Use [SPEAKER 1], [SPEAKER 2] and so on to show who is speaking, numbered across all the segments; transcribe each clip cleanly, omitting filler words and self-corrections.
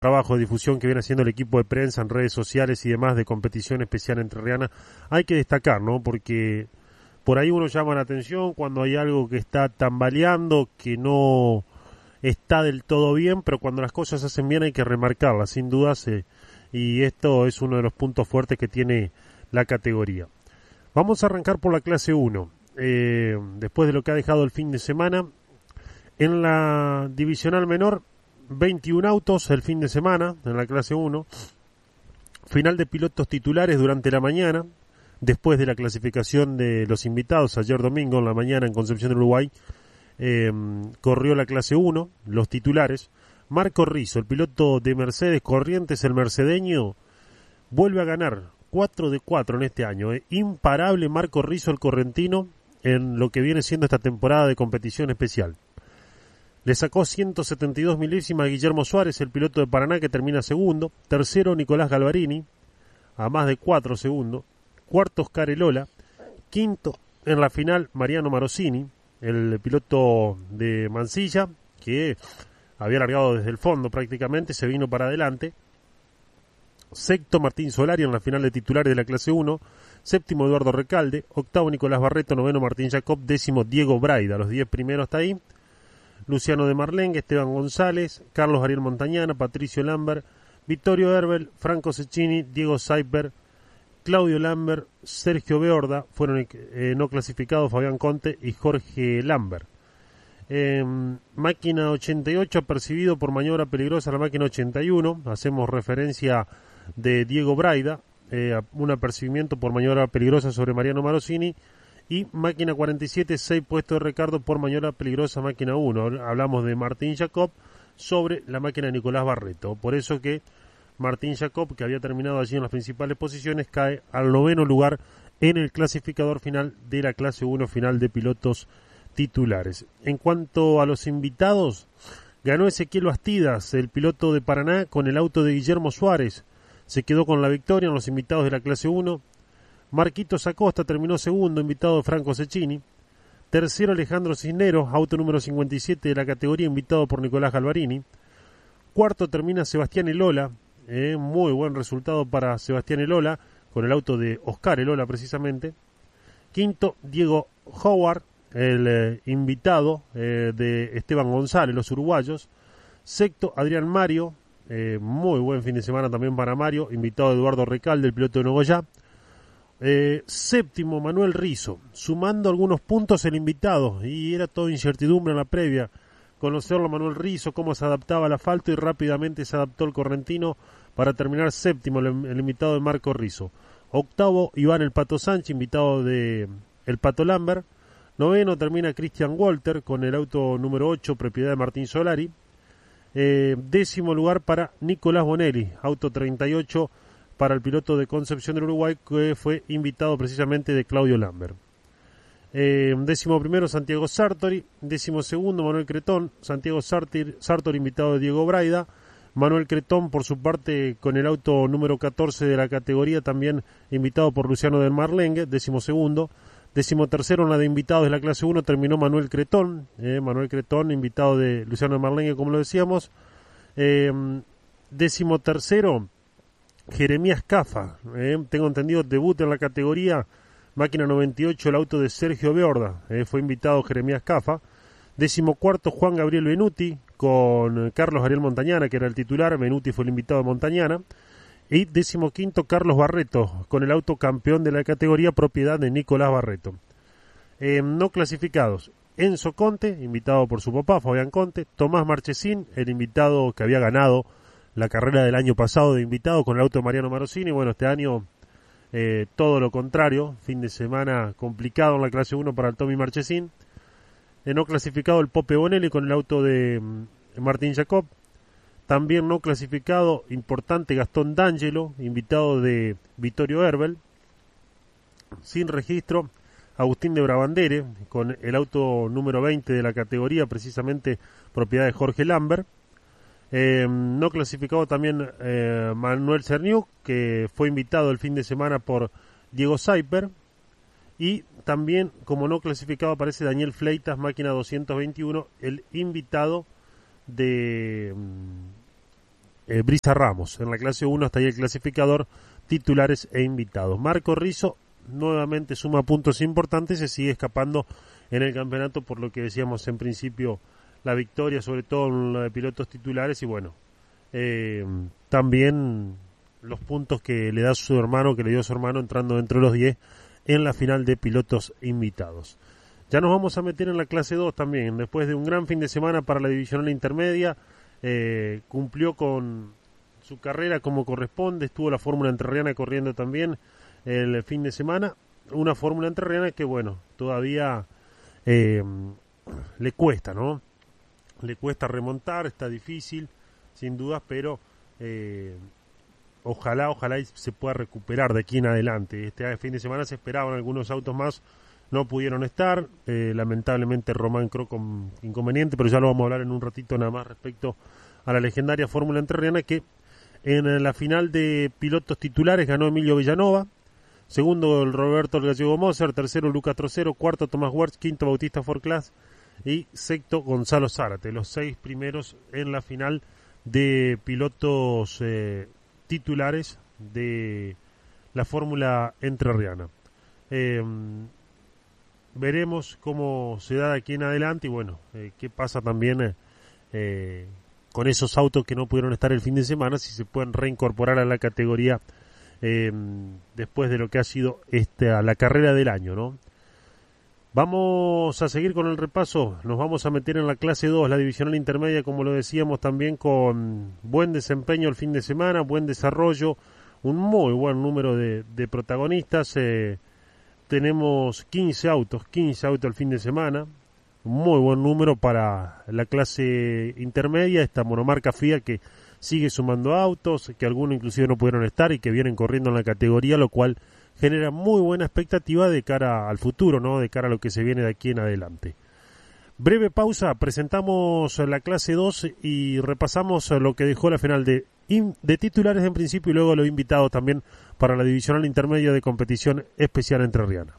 [SPEAKER 1] trabajo de difusión que viene haciendo el equipo de prensa en redes sociales y demás de competición especial entrerriana, hay que destacar, ¿no? Porque por ahí uno llama la atención cuando hay algo que está tambaleando, que no está del todo bien, pero cuando las cosas se hacen bien hay que remarcarlas, sin dudas, y esto es uno de los puntos fuertes que tiene la categoría. Vamos a arrancar por la clase 1. Después de lo que ha dejado el fin de semana, en la divisional menor, 21 autos el fin de semana en la clase 1, final de pilotos titulares durante la mañana, después de la clasificación de los invitados ayer domingo en la mañana en Concepción del Uruguay, corrió la clase 1, los titulares. Marco Rizzo, el piloto de Mercedes Corrientes, el mercedeño, vuelve a ganar 4 de 4 en este año. Imparable Marco Rizzo, el correntino, en lo que viene siendo esta temporada de competición especial. Le sacó 172 milésimas a Guillermo Suárez, el piloto de Paraná, que termina segundo. Tercero, Nicolás Galvarini, a más de 4 segundos. Cuarto, Oscar Elola. Quinto, en la final, Mariano Marosini, el piloto de Mansilla, que había largado desde el fondo prácticamente, se vino para adelante. Sexto, Martín Solari en la final de titulares de la clase 1. Séptimo, Eduardo Recalde. Octavo, Nicolás Barreto. Noveno, Martín Jacob. Décimo, Diego Braida. Los 10 primeros hasta ahí. Luciano de Marlengue, Esteban González, Carlos Ariel Montañana, Patricio Lambert, Vittorio Herbel, Franco Cecchini, Diego Saiper, Claudio Lambert, Sergio Beorda, fueron no clasificados Fabián Conte y Jorge Lambert. Máquina 88 apercibido por maniobra peligrosa la máquina 81, hacemos referencia de Diego Braida, un apercibimiento por maniobra peligrosa sobre Mariano Marosini. Y máquina 47, 6 puestos de Ricardo por maniobra peligrosa máquina 1. Hablamos de Martín Jacob sobre la máquina de Nicolás Barreto. Por eso que Martín Jacob, que había terminado allí en las principales posiciones, cae al 9º lugar en el clasificador final de la clase 1 final de pilotos titulares. En cuanto a los invitados, ganó Ezequiel Bastidas, el piloto de Paraná, con el auto de Guillermo Suárez. Se quedó con la victoria en los invitados de la clase 1. Marquitos Acosta terminó segundo, invitado de Franco Cecchini. Tercero, Alejandro Cisneros, auto número 57 de la categoría, invitado por Nicolás Galvarini. Cuarto termina Sebastián Elola, muy buen resultado para Sebastián Elola, con el auto de Oscar Elola precisamente. Quinto, Diego Howard, el invitado de Esteban González, los uruguayos. Sexto, Adrián Mario, muy buen fin de semana también para Mario, invitado de Eduardo Recalde, el piloto de Nogoyá. Séptimo, Manuel Rizzo, sumando algunos puntos el invitado, y era toda incertidumbre en la previa, conocerlo a Manuel Rizzo, cómo se adaptaba al asfalto, y rápidamente se adaptó el correntino para terminar séptimo el invitado de Marco Rizzo. Octavo, Iván el Pato Sánchez, invitado de el Pato Lambert. Noveno termina Christian Walter con el auto número 8, propiedad de Martín Solari. Décimo lugar para Nicolás Bonelli, auto 38, para el piloto de Concepción del Uruguay, que fue invitado precisamente de Claudio Lambert. Décimo primero, Santiago Sartori. Décimo segundo, Manuel Cretón. Santiago Sartori, invitado de Diego Braida. Manuel Cretón, por su parte, con el auto número 14 de la categoría, también invitado por Luciano del Marlengue. Décimo segundo. Décimo tercero, en la de invitados de la clase 1, terminó Manuel Cretón. Manuel Cretón, invitado de Luciano del Marlengue, como lo decíamos. Décimo tercero, Jeremías Cafa, tengo entendido, debut en la categoría, máquina 98, el auto de Sergio Beorda, fue invitado Jeremías Cafa. Décimo cuarto, Juan Gabriel Benuti, con Carlos Ariel Montañana, que era el titular. Benuti fue el invitado de Montañana. Y décimo quinto, Carlos Barreto, con el auto campeón de la categoría, propiedad de Nicolás Barreto. No clasificados, Enzo Conte, invitado por su papá, Fabián Conte. Tomás Marchesín, el invitado que había ganado la carrera del año pasado de invitado con el auto de Mariano Marosini. Bueno, este año todo lo contrario, fin de semana complicado en la clase 1 para el Tommy Marchesín. No clasificado el Pope Bonelli con el auto de Martín Jacob. También no clasificado, importante, Gastón D'Angelo, invitado de Vittorio Herbel. Sin registro, Agustín de Brabandere, con el auto número 20 de la categoría, precisamente propiedad de Jorge Lambert. No clasificado también Manuel Cerniuk, que fue invitado el fin de semana por Diego Saiper. Y también, como no clasificado, aparece Daniel Fleitas, máquina 221, el invitado de Brisa Ramos. En la clase 1 hasta ahí el clasificador, titulares e invitados. Marco Rizzo nuevamente suma puntos importantes, se sigue escapando en el campeonato por lo que decíamos en principio, la victoria sobre todo en la de pilotos titulares y bueno, también los puntos que le da su hermano, que le dio su hermano entrando dentro de los 10 en la final de pilotos invitados. Ya nos vamos a meter en la clase 2 también, después de un gran fin de semana para la divisional intermedia, cumplió con su carrera como corresponde, estuvo la Fórmula Entrerriana corriendo también el fin de semana, una Fórmula Entrerriana que bueno, todavía le cuesta, ¿no? Le cuesta remontar, está difícil, sin dudas, pero ojalá y se pueda recuperar de aquí en adelante. Este fin de semana se esperaban algunos autos más, no pudieron estar, lamentablemente Román Cro con inconveniente, pero ya lo vamos a hablar en un ratito nada más respecto a la legendaria Fórmula Entrerriana que en la final de pilotos titulares ganó Emilio Villanova, segundo el Roberto el Gallego Moser, tercero Lucas Trocero, cuarto Tomás Wertz, quinto Bautista Forclaz y sexto Gonzalo Zárate, los 6 primeros en la final de pilotos titulares de la Fórmula Entrerriana. Veremos cómo se da de aquí en adelante y bueno, qué pasa también con esos autos que no pudieron estar el fin de semana, si se pueden reincorporar a la categoría después de lo que ha sido la carrera del año, ¿no? Vamos a seguir con el repaso, nos vamos a meter en la clase 2, la divisional intermedia, como lo decíamos también, con buen desempeño el fin de semana, buen desarrollo, un muy buen número de protagonistas, tenemos 15 autos el fin de semana, un muy buen número para la clase intermedia, esta monomarca FIA que sigue sumando autos, que algunos inclusive no pudieron estar y que vienen corriendo en la categoría, lo cual genera muy buena expectativa de cara al futuro, ¿no? De cara a lo que se viene de aquí en adelante. Breve pausa, presentamos la clase 2 y repasamos lo que dejó la final de titulares en principio y luego lo invitado también para la divisional intermedia de competición especial entrerriana.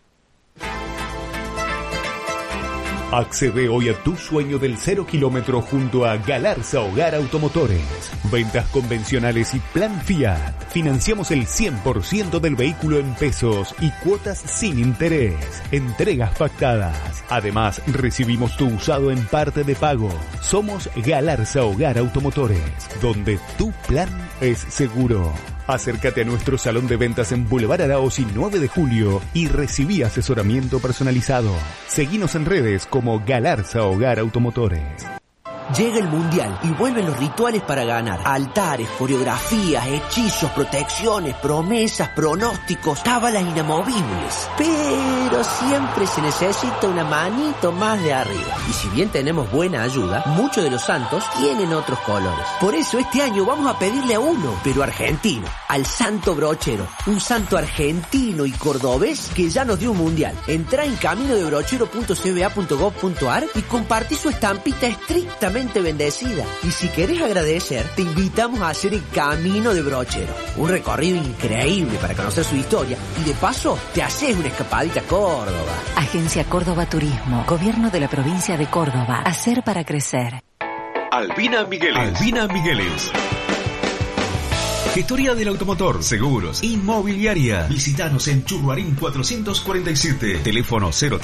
[SPEAKER 2] Accede hoy a tu sueño del 0 kilómetro junto a Galarza Hogar Automotores. Ventas convencionales y plan Fiat. Financiamos el 100% del vehículo en pesos y cuotas sin interés. Entregas pactadas. Además, recibimos tu usado en parte de pago. Somos Galarza Hogar Automotores, donde tu plan es seguro. Acércate a nuestro salón de ventas en Boulevard Araoz y 9 de julio y recibí asesoramiento personalizado. Seguinos en redes como Galarza Hogar Automotores.
[SPEAKER 3] Llega el Mundial y vuelven los rituales para ganar. Altares, coreografías, hechizos, protecciones, promesas, pronósticos, cábalas inamovibles. Pero siempre se necesita una manito más de arriba. Y si bien tenemos buena ayuda, muchos de los santos tienen otros colores. Por eso este año vamos a pedirle a uno, pero argentino, al Santo Brochero. Un santo argentino y cordobés que ya nos dio un Mundial. Entrá en caminodebrochero.cba.gov.ar y compartí su estampita estrictamente bendecida. Y si querés agradecer, te invitamos a hacer el Camino de Brochero, un recorrido increíble para conocer su historia y de paso te haces una escapadita a Córdoba.
[SPEAKER 4] Agencia Córdoba Turismo, Gobierno de la Provincia de Córdoba. Hacer para crecer.
[SPEAKER 5] Albina Migueles. Gestoría del automotor, seguros, inmobiliaria. Visítanos en Churruarín 447. Teléfono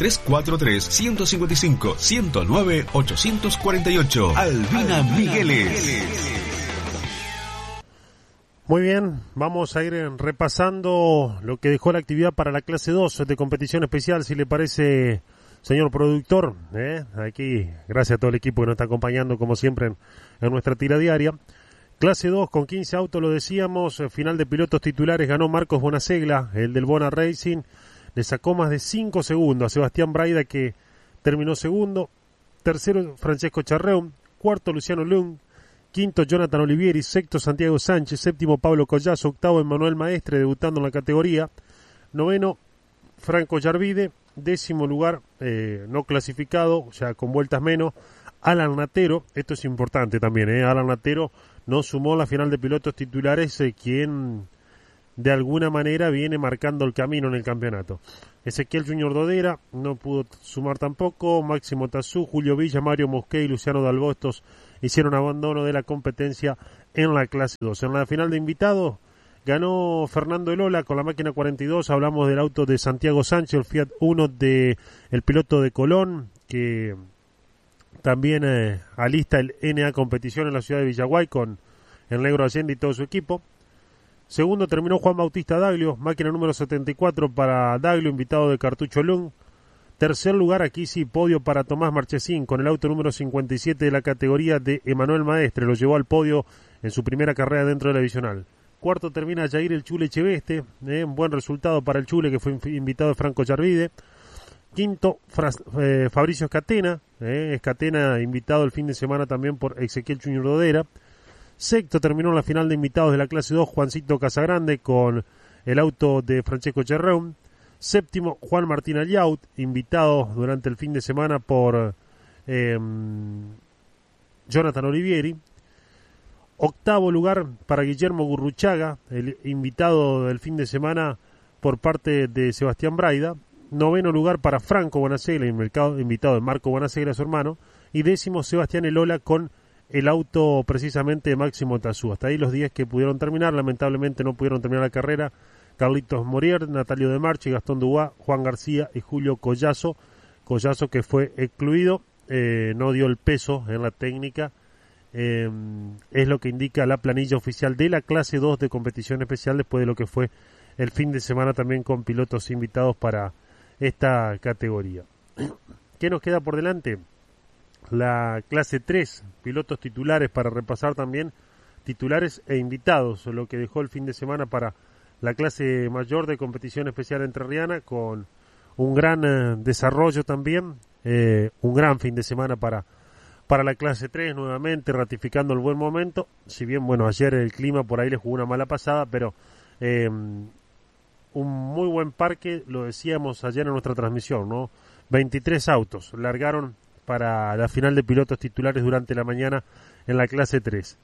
[SPEAKER 5] 0343-155-109-848. Albina Migueles.
[SPEAKER 1] Muy bien, vamos a ir repasando lo que dejó la actividad para la clase 2 de competición especial, si le parece, señor productor. Aquí, gracias a todo el equipo que nos está acompañando, como siempre, en nuestra tira diaria. Clase 2 con 15 autos, lo decíamos, final de pilotos titulares ganó Marcos Bonasegla, el del Bona Racing, le sacó más de 5 segundos a Sebastián Braida que terminó segundo, tercero Francesco Charreón, cuarto Luciano Lung, quinto Jonathan Olivieri, sexto Santiago Sánchez, séptimo Pablo Collazo, octavo Emmanuel Maestre debutando en la categoría, noveno Franco Yarvide, décimo lugar no clasificado, ya con vueltas menos, Alan Natero, esto es importante también, Alan Natero no sumó la final de pilotos titulares, quien de alguna manera viene marcando el camino en el campeonato. Ezequiel Junior Dodera no pudo sumar tampoco. Máximo Tazú, Julio Villa, Mario Mosqué y Luciano Dalbó, estos hicieron abandono de la competencia en la clase 2. En la final de invitados ganó Fernando Elola con la máquina 42. Hablamos del auto de Santiago Sánchez, el Fiat Uno de el piloto de Colón, que también alista el NA Competición en la ciudad de Villaguay con el Negro Allende y todo su equipo. Segundo terminó Juan Bautista Daglio, máquina número 74 para Daglio, invitado de Cartucho Lung. Tercer lugar, aquí sí, podio para Tomás Marchesín con el auto número 57 de la categoría de Emanuel Maestre. Lo llevó al podio en su primera carrera dentro de la divisional. Cuarto termina Jair el Chule Cheveste, un buen resultado para el Chule, que fue invitado de Franco Yarvide. Quinto, Fabricio Escatena, Escatena invitado el fin de semana también por Ezequiel Junior Dodera. Sexto terminó la final de invitados de la clase 2, Juancito Casagrande con el auto de Francesco Cherreón. Séptimo, Juan Martín Aliaut, invitado durante el fin de semana por Jonathan Olivieri. Octavo lugar para Guillermo Gurruchaga, el invitado del fin de semana por parte de Sebastián Braida. Noveno lugar para Franco Bonaceglia, invitado de Marco Bonaceglia, su hermano. Y décimo, Sebastián Elola con el auto precisamente de Máximo Tazú. Hasta ahí los 10 que pudieron terminar. Lamentablemente no pudieron terminar la carrera Carlitos Morier, Natalio de Marchi, Gastón Duá, Juan García y Julio Collazo. Collazo que fue excluido, no dio el peso en la técnica. Es lo que indica la planilla oficial de la clase 2 de competición especial después de lo que fue el fin de semana también con pilotos invitados para esta categoría. ¿Qué nos queda por delante? La clase 3, pilotos titulares para repasar también, titulares e invitados, lo que dejó el fin de semana para la clase mayor de competición especial entrerriana, con un gran desarrollo también, un gran fin de semana para la clase 3 nuevamente, ratificando el buen momento, si bien, bueno, ayer el clima por ahí le jugó una mala pasada, pero un muy buen parque, lo decíamos ayer en nuestra transmisión, ¿no? 23 autos largaron para la final de pilotos titulares durante la mañana en la clase 3.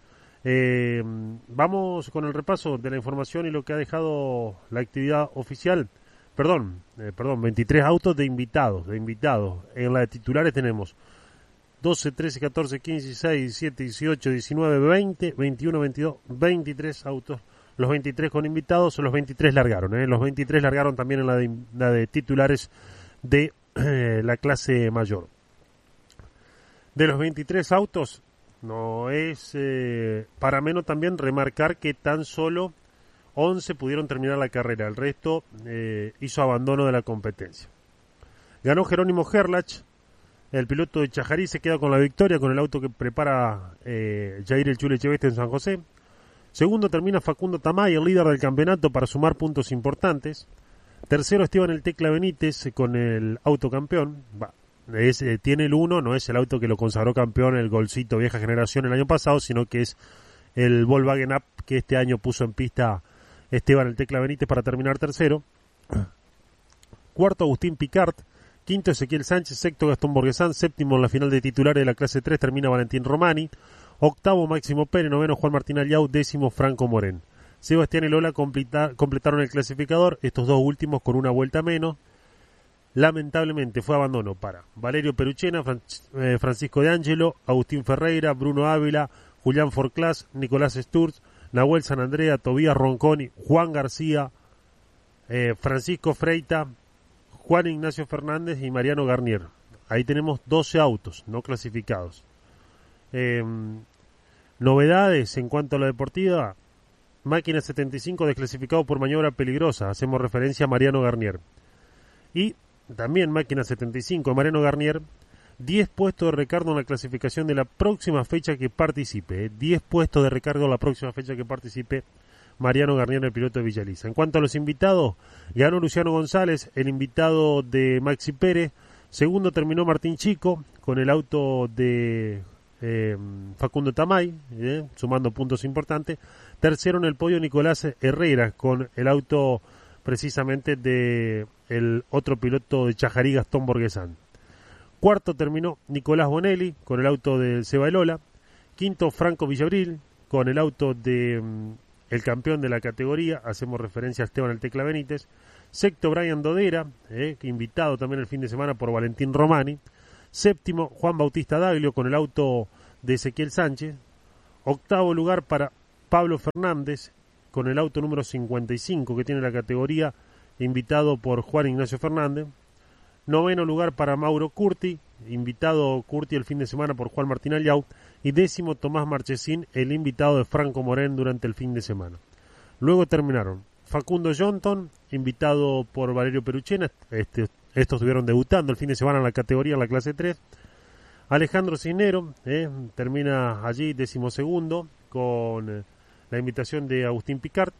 [SPEAKER 1] Vamos con el repaso de la información y lo que ha dejado la actividad oficial. Perdón, 23 autos de invitados. En la de titulares tenemos 12, 13, 14, 15, 16, 17, 18, 19, 20, 21, 22, 23 autos. Los 23 con invitados, los 23 largaron. Los 23 largaron también en la de titulares de la clase mayor. De los 23 autos, no es para menos también remarcar que tan solo 11 pudieron terminar la carrera. El resto hizo abandono de la competencia. Ganó Jerónimo Gerlach. El piloto de Chajarí se queda con la victoria con el auto que prepara Jair el Chule Cheveste en San José. Segundo termina Facundo Tamay, el líder del campeonato, para sumar puntos importantes. Tercero Esteban el Tecla Benítez con el auto campeón. Tiene el 1, no es el auto que lo consagró campeón, el Golcito vieja generación el año pasado, sino que es el Volkswagen Up que este año puso en pista Esteban el Tecla Benítez para terminar tercero. Cuarto Agustín Picard. Quinto Ezequiel Sánchez. Sexto Gastón Borgesán. Séptimo en la final de titulares de la clase 3 termina Valentín Romani. Octavo Máximo Pérez. Noveno Juan Martín Aliau. Décimo Franco Morén. Sebastián y Lola completaron el clasificador, estos dos últimos con una vuelta menos. Lamentablemente fue abandono para Valerio Peruchena, Francisco de Ángelo, Agustín Ferreira, Bruno Ávila, Julián Forclás, Nicolás Sturz, Nahuel San Andrea, Tobías Ronconi, Juan García, Francisco Freita, Juan Ignacio Fernández y Mariano Garnier. Ahí tenemos 12 autos no clasificados. Novedades en cuanto a la deportiva: máquina 75 desclasificado por maniobra peligrosa, hacemos referencia a Mariano Garnier. Y también máquina 75, Mariano Garnier, 10 puestos de recargo en la clasificación de la próxima fecha que participe. 10 puestos de recargo en la próxima fecha que participe Mariano Garnier, el piloto de Villaliza. En cuanto a los invitados, ganó Luciano González, el invitado de Maxi Pérez. Segundo terminó Martín Chico con el auto de Facundo Tamay, sumando puntos importantes. Tercero en el podio Nicolás Herrera con el auto precisamente de el otro piloto de Chajarí, Gastón Borgesán. Cuarto terminó Nicolás Bonelli con el auto de Seba Elola. Quinto Franco Villabril con el auto de el campeón de la categoría, hacemos referencia a Esteban el Tecla Benítez. Sexto, Brian Dodera, invitado también el fin de semana por Valentín Romani. Séptimo, Juan Bautista Daglio con el auto de Ezequiel Sánchez. Octavo lugar para Pablo Fernández con el auto número 55 que tiene la categoría, invitado por Juan Ignacio Fernández. Noveno lugar para Mauro Curti, invitado Curti el fin de semana por Juan Martín Alliau. Y décimo, Tomás Marchesín, el invitado de Franco Morén durante el fin de semana. Luego terminaron Facundo Johnton, invitado por Valerio Peruchena, estos estuvieron debutando el fin de semana en la categoría, en la clase 3. Alejandro Cisnero, termina allí 12º con la invitación de Agustín Picard.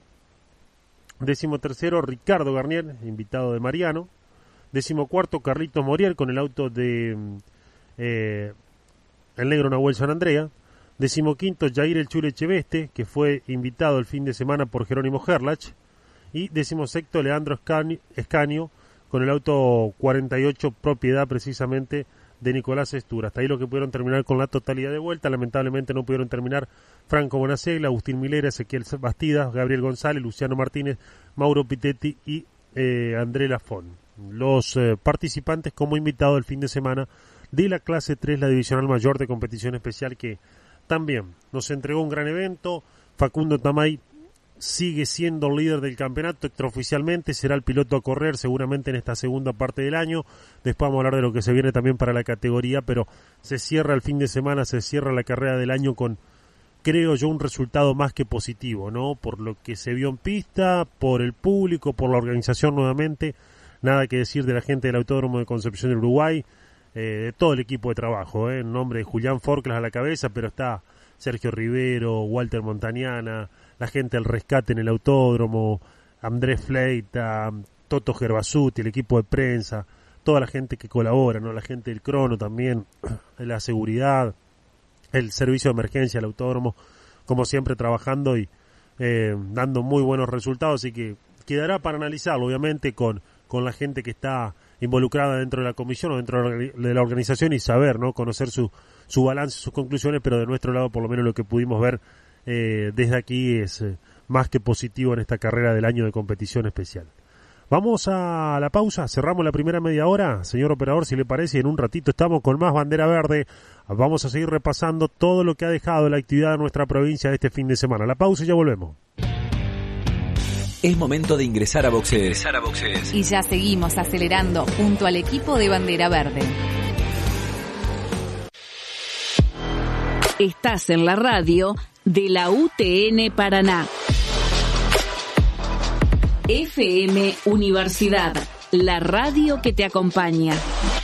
[SPEAKER 1] 13º, Ricardo Garnier, invitado de Mariano. 14º, Carlitos Moriel con el auto de el negro Nahuel San Andrea. 15º, Jair El Chule Cheveste, que fue invitado el fin de semana por Jerónimo Gerlach. Y 16º, Leandro Escanio con el auto 48, propiedad precisamente de Nicolás Estura. Hasta ahí lo que pudieron terminar con la totalidad de vuelta. Lamentablemente no pudieron terminar Franco Bonacegla, Agustín Milera, Ezequiel Bastidas, Gabriel González, Luciano Martínez, Mauro Pitetti y André Lafón. Los participantes como invitados el fin de semana de la clase 3, la divisional mayor de competición especial, que también nos entregó un gran evento. Facundo Tamay sigue siendo líder del campeonato extraoficialmente, será el piloto a correr seguramente en esta segunda parte del año. Después vamos a hablar de lo que se viene también para la categoría, pero se cierra el fin de semana, se cierra la carrera del año con, creo yo, un resultado más que positivo, ¿no? Por lo que se vio en pista, por el público, por la organización nuevamente. Nada que decir de la gente del Autódromo de Concepción del Uruguay, de todo el equipo de trabajo, en nombre de Julián Forclas a la cabeza, pero está Sergio Rivero, Walter Montañana, la gente del rescate en el autódromo, Andrés Fleita, Toto Gerbasuti, el equipo de prensa, toda la gente que colabora, ¿no? La gente del crono también, la seguridad, el servicio de emergencia del autódromo, como siempre trabajando y dando muy buenos resultados, así que quedará para analizarlo, obviamente, con la gente que está involucrada dentro de la comisión o dentro de la organización y saber, ¿no? Conocer su balance, sus conclusiones, pero de nuestro lado, por lo menos lo que pudimos ver desde aquí es más que positivo en esta carrera del año de competición especial. Vamos a la pausa, cerramos la primera media hora, señor operador, si le parece, en un ratito estamos con más Bandera Verde. Vamos a seguir repasando todo lo que ha dejado la actividad de nuestra provincia de este fin de semana. La pausa y ya volvemos.
[SPEAKER 3] Es momento de ingresar a boxes.
[SPEAKER 6] Y ya seguimos acelerando junto al equipo de Bandera Verde. Estás en la radio de la UTN Paraná. FM Universidad, la radio que te acompaña.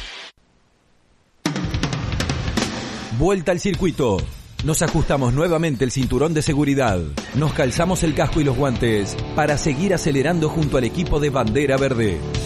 [SPEAKER 3] Vuelta al circuito. Nos ajustamos nuevamente el cinturón de seguridad. Nos calzamos el casco y los guantes para seguir acelerando junto al equipo de Bandera Verde.